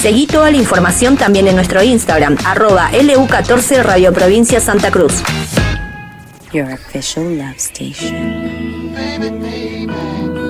Seguí toda la información también en nuestro Instagram, @LU14 Radio Provincia Santa Cruz. Your official love station.